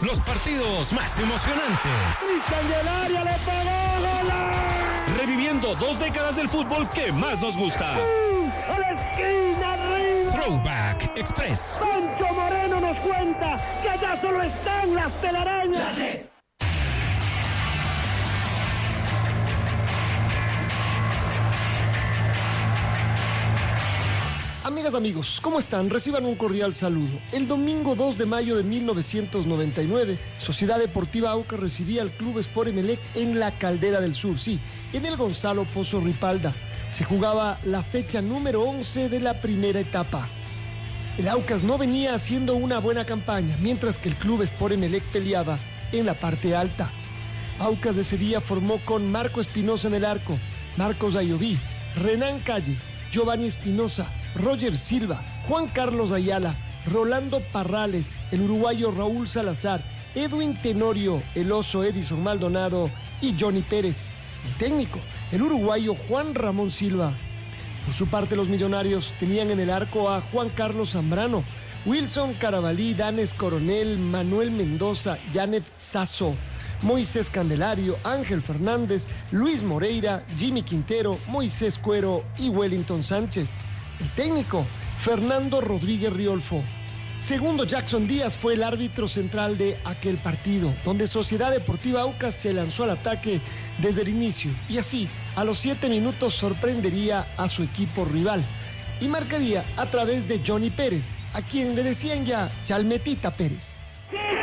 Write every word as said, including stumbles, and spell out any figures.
los partidos más emocionantes. ¡Candelaria le pegó! ¡Gol! Reviviendo dos décadas del fútbol que más nos gusta. ¡A la esquina, arriba! Throwback Express. Pancho Moreno nos cuenta que allá solo están las telarañas. La red. Amigas, amigos, ¿cómo están? Reciban un cordial saludo. El domingo dos de mayo de mil novecientos noventa y nueve, Sociedad Deportiva Aucas recibía al Club Sport Emelec en la Caldera del Sur, sí, en el Gonzalo Pozo Ripalda. Se jugaba la fecha número once de la primera etapa. El Aucas no venía haciendo una buena campaña, mientras que el Club Sport Emelec peleaba en la parte alta. Aucas de ese día formó con Marco Espinosa en el arco, Marcos Ayoví, Renán Calle, Giovanni Espinosa, Roger Silva, Juan Carlos Ayala, Rolando Parrales, el uruguayo Raúl Salazar, Edwin Tenorio, el oso Edison Maldonado y Johnny Pérez. El técnico, el uruguayo Juan Ramón Silva. Por su parte, los millonarios tenían en el arco a Juan Carlos Zambrano, Wilson Carabalí, Danes Coronel, Manuel Mendoza, Yanef Sasso, Moisés Candelario, Ángel Fernández, Luis Moreira, Jimmy Quintero, Moisés Cuero y Wellington Sánchez. El técnico, Fernando Rodríguez Riolfo. Segundo Jackson Díaz fue el árbitro central de aquel partido, donde Sociedad Deportiva Aucas se lanzó al ataque desde el inicio y así, a los siete minutos, sorprendería a su equipo rival y marcaría a través de Johnny Pérez, a quien le decían ya Chalmetita Pérez. ¡Sí!